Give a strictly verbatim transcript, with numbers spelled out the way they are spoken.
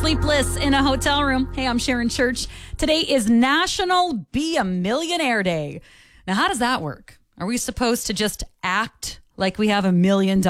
sleepless in a hotel room. Hey, I'm Sharon Church. Today is National Be a Millionaire Day. Now, how does that work? Are we supposed to just act like we have a million dollars?